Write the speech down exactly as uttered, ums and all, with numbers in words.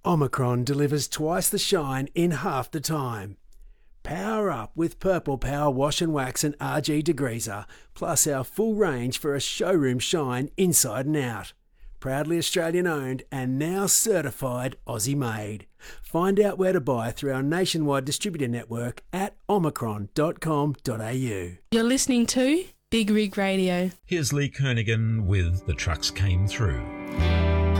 Omicron delivers twice the shine in half the time. Power up with Purple Power Wash and Wax and R G Degreaser, plus our full range for a showroom shine inside and out. Proudly Australian owned and now certified Aussie made. Find out where to buy through our nationwide distributor network at omicron dot com dot a u. You're listening to Big Rig Radio. Here's Lee Kernaghan with The Trucks Came Through.